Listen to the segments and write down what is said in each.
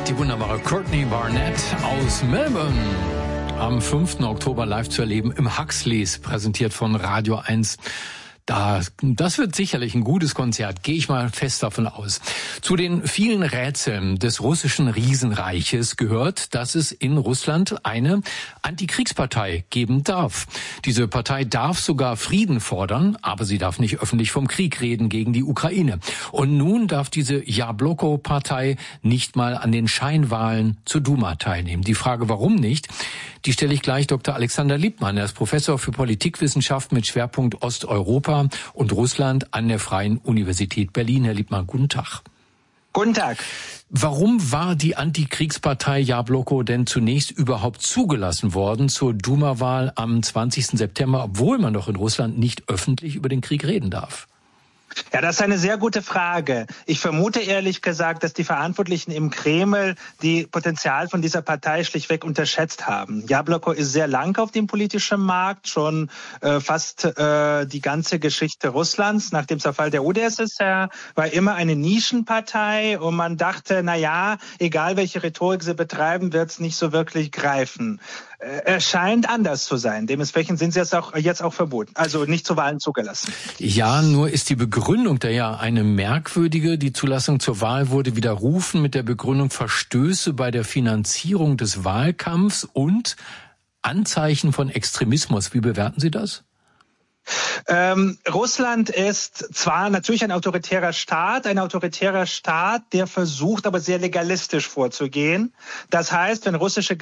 Die wunderbare Courtney Barnett aus Melbourne. Am 5. Oktober live zu erleben im Huxleys, präsentiert von Radio 1. Das wird sicherlich ein gutes Konzert, gehe ich mal fest davon aus. Zu den vielen Rätseln des russischen Riesenreiches gehört, dass es in Russland eine Antikriegspartei geben darf. Diese Partei darf sogar Frieden fordern, aber sie darf nicht öffentlich vom Krieg reden gegen die Ukraine. Und nun darf diese Jabloko-Partei nicht mal an den Scheinwahlen zur Duma teilnehmen. Die Frage, warum nicht, die stelle ich gleich Dr. Alexander Lippmann. Er ist Professor für Politikwissenschaft mit Schwerpunkt Osteuropa und Russland an der Freien Universität Berlin. Herr Lippmann, guten Tag. Guten Tag. Warum war die Antikriegspartei Jabloko denn zunächst überhaupt zugelassen worden zur Duma-Wahl am 20. September, obwohl man doch in Russland nicht öffentlich über den Krieg reden darf? Ja, das ist eine sehr gute Frage. Ich vermute ehrlich gesagt, dass die Verantwortlichen im Kreml die Potenzial von dieser Partei schlichtweg unterschätzt haben. Jabloko ist sehr lang auf dem politischen Markt, schon fast die ganze Geschichte Russlands. Nach dem Zerfall der UdSSR war immer eine Nischenpartei und man dachte, na ja, egal welche Rhetorik sie betreiben, wird es nicht so wirklich greifen. Es scheint anders zu sein. Dementsprechend sind sie jetzt auch verboten, also nicht zu Wahlen zugelassen. Ja, nur ist die Begründung da ja eine merkwürdige. Die Zulassung zur Wahl wurde widerrufen mit der Begründung Verstöße bei der Finanzierung des Wahlkampfs und Anzeichen von Extremismus. Wie bewerten Sie das? Russland ist zwar natürlich ein autoritärer Staat, der versucht, aber sehr legalistisch vorzugehen. Das heißt, wenn russische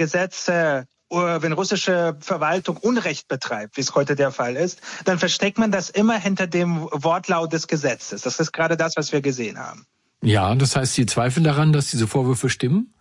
Verwaltung Unrecht betreibt, wie es heute der Fall ist, dann versteckt man das immer hinter dem Wortlaut des Gesetzes. Das ist gerade das, was wir gesehen haben. Ja, das heißt, Sie zweifeln daran, dass diese Vorwürfe stimmen?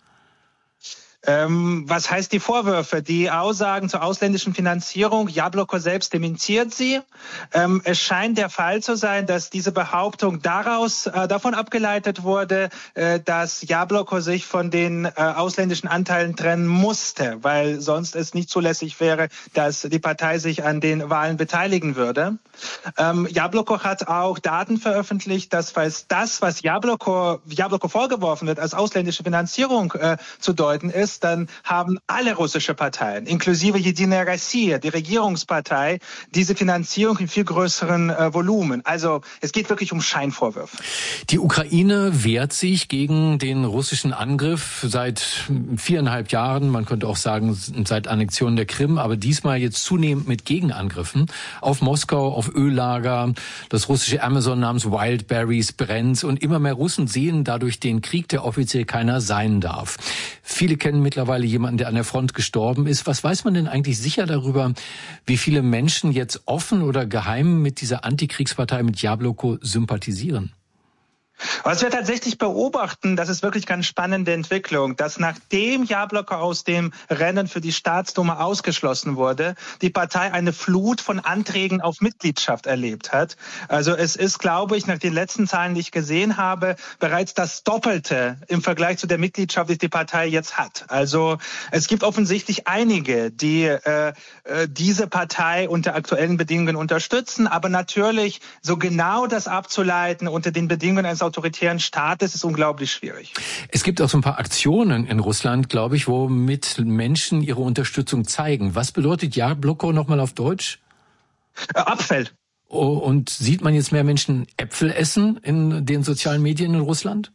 Was heißt die Vorwürfe? Die Aussagen zur ausländischen Finanzierung, Jabloko selbst dementiert sie. Es scheint der Fall zu sein, dass diese Behauptung davon abgeleitet wurde, dass Jabloko sich von den ausländischen Anteilen trennen musste, weil sonst es nicht zulässig wäre, dass die Partei sich an den Wahlen beteiligen würde. Jabloko hat auch Daten veröffentlicht, dass falls das, was Jabloko vorgeworfen wird, als ausländische Finanzierung zu deuten ist, dann haben alle russische Parteien, inklusive Jedinaja Rossiya, die Regierungspartei, diese Finanzierung in viel größeren Volumen. Also es geht wirklich um Scheinvorwürfe. Die Ukraine wehrt sich gegen den russischen Angriff seit 4,5 Jahren, man könnte auch sagen seit Annexion der Krim, aber diesmal jetzt zunehmend mit Gegenangriffen auf Moskau, auf Öllager. Das russische Amazon namens Wildberries brennt und immer mehr Russen sehen dadurch den Krieg, der offiziell keiner sein darf. Viele kennen mittlerweile jemanden, der an der Front gestorben ist. Was weiß man denn eigentlich sicher darüber, wie viele Menschen jetzt offen oder geheim mit dieser Antikriegspartei, mit Jabloko, sympathisieren? Was wir tatsächlich beobachten, das ist wirklich ganz spannende Entwicklung, dass nachdem Jabloko aus dem Rennen für die Staatsduma ausgeschlossen wurde, die Partei eine Flut von Anträgen auf Mitgliedschaft erlebt hat. Also es ist, glaube ich, nach den letzten Zahlen, die ich gesehen habe, bereits das Doppelte im Vergleich zu der Mitgliedschaft, die die Partei jetzt hat. Also es gibt offensichtlich einige, die diese Partei unter aktuellen Bedingungen unterstützen, aber natürlich so genau das abzuleiten unter den Bedingungen eines autoritären Staates ist unglaublich schwierig. Es gibt auch so ein paar Aktionen in Russland, glaube ich, womit Menschen ihre Unterstützung zeigen. Was bedeutet Jabloko nochmal auf Deutsch? Apfel. Oh, und sieht man jetzt mehr Menschen Äpfel essen in den sozialen Medien in Russland?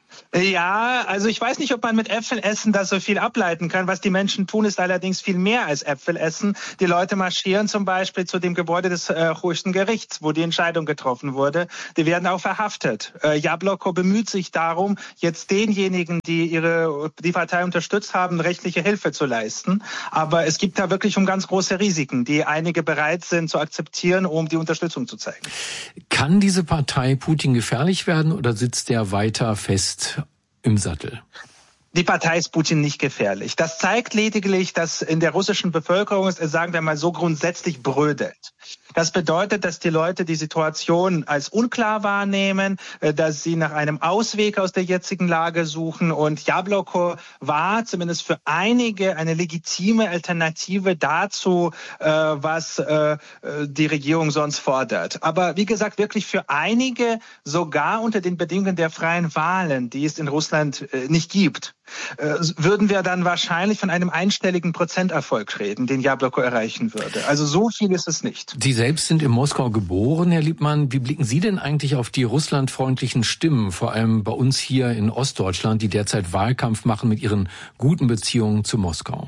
Ja, also ich weiß nicht, ob man mit Äpfel essen da so viel ableiten kann. Was die Menschen tun, ist allerdings viel mehr als Äpfel essen. Die Leute marschieren zum Beispiel zu dem Gebäude des Höchsten Gerichts, wo die Entscheidung getroffen wurde. Die werden auch verhaftet. Jabloko bemüht sich darum, jetzt denjenigen, die die Partei unterstützt haben, rechtliche Hilfe zu leisten. Aber es gibt da wirklich ganz große Risiken, die einige bereit sind zu akzeptieren, um die Unterstützung zu zeigen. Kann diese Partei Putin gefährlich werden oder sitzt der weiter fest im Sattel? Die Partei ist Putin nicht gefährlich. Das zeigt lediglich, dass in der russischen Bevölkerung es, sagen wir mal, so grundsätzlich brödelt. Das bedeutet, dass die Leute die Situation als unklar wahrnehmen, dass sie nach einem Ausweg aus der jetzigen Lage suchen. Und Jabloko war zumindest für einige eine legitime Alternative dazu, was die Regierung sonst fordert. Aber wie gesagt, wirklich für einige, sogar unter den Bedingungen der freien Wahlen, die es in Russland nicht gibt, würden wir dann wahrscheinlich von einem einstelligen Prozenterfolg reden, den Jabloko erreichen würde. Also so viel ist es nicht. Sie selbst sind in Moskau geboren, Herr Liebmann. Wie blicken Sie denn eigentlich auf die russlandfreundlichen Stimmen, vor allem bei uns hier in Ostdeutschland, die derzeit Wahlkampf machen mit ihren guten Beziehungen zu Moskau?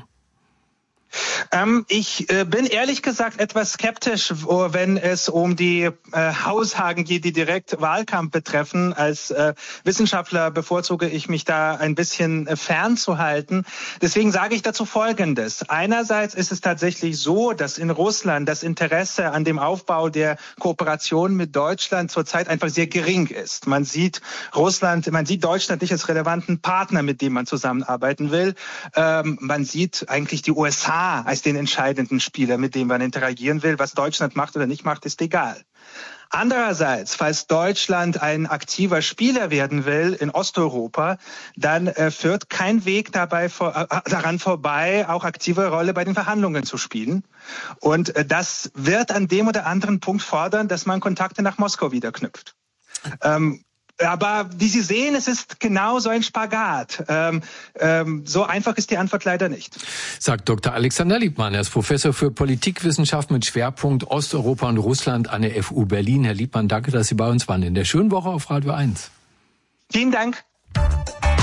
Ich bin ehrlich gesagt etwas skeptisch, wenn es um die Aussagen geht, die direkt Wahlkampf betreffen. Als Wissenschaftler bevorzuge ich mich da ein bisschen fernzuhalten. Deswegen sage ich dazu Folgendes. Einerseits ist es tatsächlich so, dass in Russland das Interesse an dem Aufbau der Kooperation mit Deutschland zurzeit einfach sehr gering ist. Man sieht Deutschland nicht als relevanten Partner, mit dem man zusammenarbeiten will. Man sieht eigentlich die USA als den entscheidenden Spieler, mit dem man interagieren will. Was Deutschland macht oder nicht macht, ist egal. Andererseits, falls Deutschland ein aktiver Spieler werden will in Osteuropa, dann führt kein Weg daran vorbei, auch aktive Rolle bei den Verhandlungen zu spielen. Und das wird an dem oder anderen Punkt fordern, dass man Kontakte nach Moskau wieder knüpft. Aber wie Sie sehen, es ist genau so ein Spagat. So einfach ist die Antwort leider nicht. Sagt Dr. Alexander Liebmann. Er ist Professor für Politikwissenschaft mit Schwerpunkt Osteuropa und Russland an der FU Berlin. Herr Liebmann, danke, dass Sie bei uns waren. In der schönen Woche auf Radio 1. Vielen Dank.